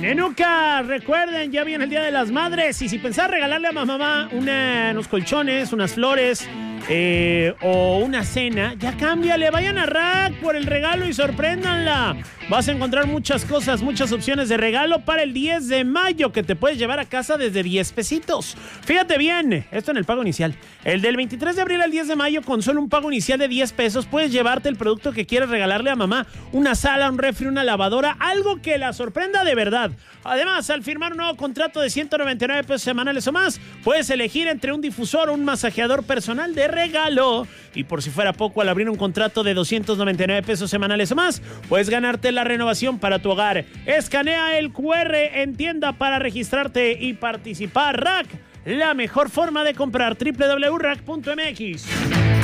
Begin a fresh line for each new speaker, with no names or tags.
Nenuca, recuerden, ya viene el Día de las Madres y si pensás regalarle a mamá unos colchones, unas flores o una cena, ya cámbiale, vayan a Rack por el regalo y sorpréndanla. Vas a encontrar muchas cosas, muchas opciones de regalo para el 10 de mayo que te puedes llevar a casa desde 10 pesitos. Fíjate bien, esto en el pago inicial. El del 23 de abril al 10 de mayo, con solo un pago inicial de 10 pesos, puedes llevarte el producto que quieres regalarle a mamá. Una sala, un refri, una lavadora, algo que la sorprenda de verdad. Además, al firmar un nuevo contrato de 199 pesos semanales o más, puedes elegir entre un difusor o un masajeador personal de regalo. Y por si fuera poco, al abrir un contrato de 299 pesos semanales o más, puedes ganarte la renovación para tu hogar. Escanea el QR en tienda para registrarte y participar. Rack, la mejor forma de comprar. www.rack.mx.